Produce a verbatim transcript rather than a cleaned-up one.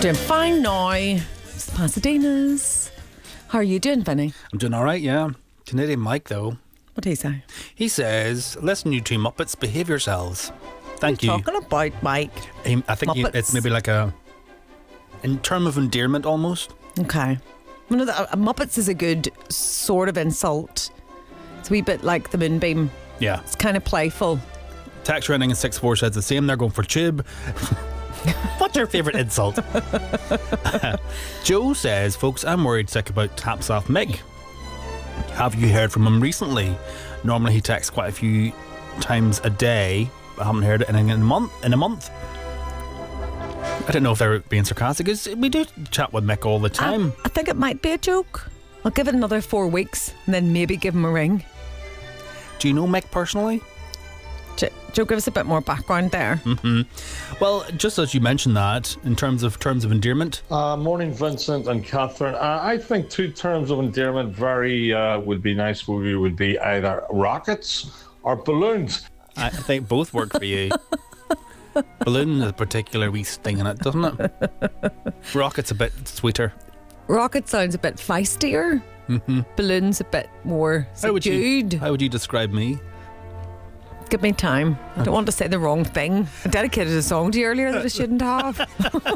Doing fine now. It's Pasadena's. How are you doing, Vinny? I'm doing all right, yeah. Canadian Mike, though. What do you say? He says, listen, you two Muppets, behave yourselves. Thank what are you. you talking about, Mike? He, I think he, it's maybe like a, in term of endearment almost. Okay. One of the, uh, Muppets is a good sort of insult. It's a wee bit like the Moonbeam. Yeah. It's kind of playful. Tax running in six four says the same. They're going for tube. What's your favourite insult? Joe says, folks, I'm worried sick about Taps Off Mick. Have you heard from him recently? Normally he texts quite a few times a day, but I haven't heard it in a month. In a month. I don't know if they're being sarcastic. It's, we do chat with Mick all the time. I, I think it might be a joke. I'll give it another four weeks and then maybe give him a ring. Do you know Mick personally? Jo- Joe, give us a bit more background there. Mm-hmm. Well, just as you mentioned that, in terms of terms of endearment. Uh, morning, Vincent and Catherine. Uh, I think two terms of endearment very uh, would be nice for you would be either rockets or balloons. I think both work for you. Balloon has a particular wee sting in it, doesn't it? Rocket's a bit sweeter. Rocket sounds a bit feistier. Mm-hmm. Balloon's a bit more subdued. How would you, how would you describe me? Give me time. I don't want to say the wrong thing. I dedicated a song to you earlier that I shouldn't have.